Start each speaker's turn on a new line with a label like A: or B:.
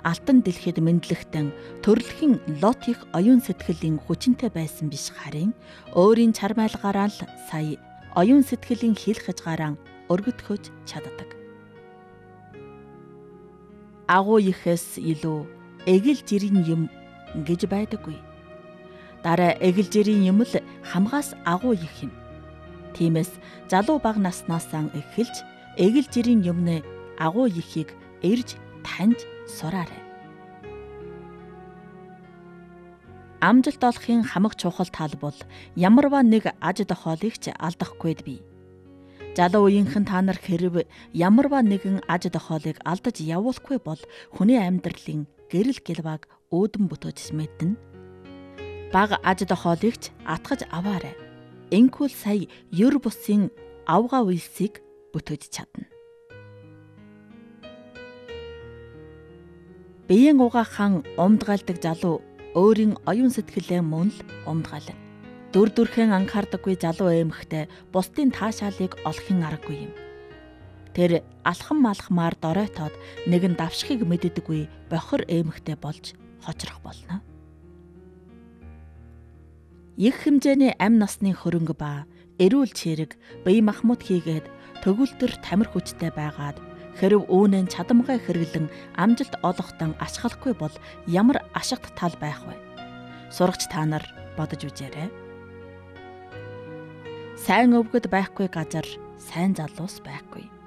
A: алтан дэлхийд мэдлэгтэн төрөлхийн Лот их оюун сэтгэлийн хүчинтэй байсан биш харин өөрийн чармайлгаараа л сая оюун сэтгэлийн хил хязгаараа өргөдөхөж чаддаг. Агуу ихэс илүү эгэл жирийн юм гэж байдаггүй. Дараа эгэл жирийн юм л хамгаас агуу их юм. Тиймээс залуу бага наснаасаа эхэлж эгэл жирийн юмны агуу ихийг эрж таньж сураарай. Амжилт олохын хамаг чухал тал бол ямарваа нэг аж тохиолыг ч алдахгүйд бий. Залуу үеийнхэн та нар хэрв ямарваа нэгэн аж тохиолыг алдаж явуулахгүй бол хүний амьдралын гэрэл гэлбаг өөдөн бүтөөж мэднэ. Бага аж тохиолыг ч атгаж аваарай. Энэхүү сая ёр бусын авгаа үйлсийг бүтээж чадна. Биеийн угаахан умдгалдаг залуу өөрийн оюун сэтгэлээ мөн л умдгална. Дүр төрхөн анхаардаггүй залуу эмэгтэй бусдын таашаалыг олохын аргагүй юм. Тэр алхам малхмаар доройтоод нэгэн давшихыг мэддэггүй бохир эмэгтэй болж хожрох болно. Их хэмжээний амь насны хөрөнгө ба эрүүл чирэг бие махбод хийгээд төгөлдөр тамир хүчтэй байгаад хэрв үүнээ чадамгай хэрэглэн амжилт олохтон ашиглахгүй бол ямар ашигт тал байх вэ? Сурагч та нар бодож үзээрэй. Сайн өвгөд байхгүй газар сайн залуус байхгүй.